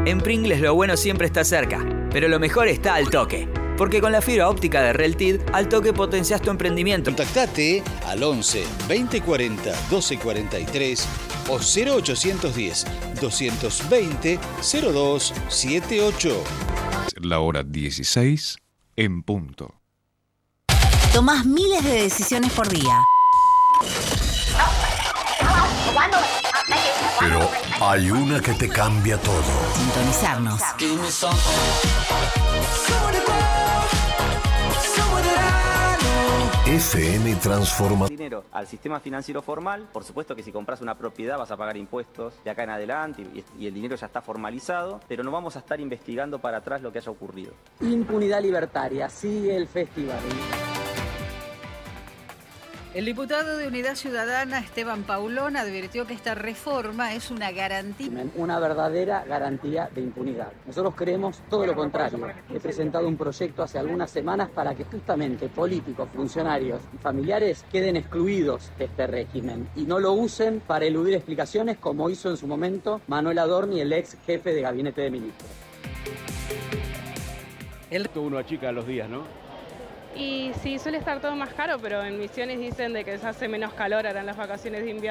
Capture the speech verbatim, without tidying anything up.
En Pringles lo bueno siempre está cerca, pero lo mejor está al toque. Porque con la fibra óptica de Reltid, al toque potencias tu emprendimiento. Contactate al once veinte cuarenta doce cuarenta y tres o cero ochocientos diez doscientos veinte cero dos setenta y ocho. La hora dieciséis en punto. Tomás miles de decisiones por día. Pero hay una que te cambia todo. Sintonizarnos. F M transforma dinero al sistema financiero formal. Por supuesto que si compras una propiedad vas a pagar impuestos de acá en adelante y, y el dinero ya está formalizado, pero no vamos a estar investigando para atrás lo que haya ocurrido. Impunidad libertaria, sigue el festival. El diputado de Unidad Ciudadana, Esteban Paulón, advirtió que esta reforma es una garantía. Una verdadera garantía de impunidad. Nosotros creemos todo lo contrario. He presentado un proyecto hace algunas semanas para que justamente políticos, funcionarios y familiares queden excluidos de este régimen y no lo usen para eludir explicaciones como hizo en su momento Manuel Adorni, el ex jefe de gabinete de ministros. El... Uno achica los días, ¿no? Y sí, suele estar todo más caro, pero en Misiones dicen de que se hace menos calor ahora en las vacaciones de invierno.